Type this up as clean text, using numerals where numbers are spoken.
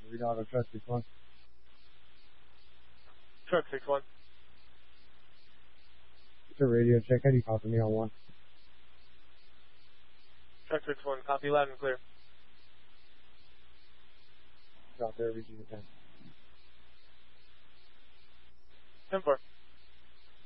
Read auto truck 6-1. Truck 6-1. It's a radio check. How do you call for me on 1? Truck 6-1. Copy loud and clear. Drop there, reaching the 10. 10-4.